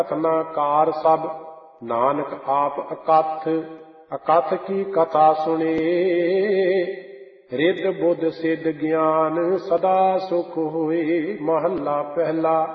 ਕਥਨਾ ਕਾਰ ਸਭ ਨਾਨਕ ਆਪ ਅਕਥ ਅਕਥ ਕੀ ਕਥਾ ਸੁਣੇ। ਰਿੱਧ ਬੁੱਧ ਸਿੱਧ ਗਿਆਨ ਸਦਾ ਸੁਖ ਹੋਏ। ਮਹੱਲਾ ਪਹਿਲਾ।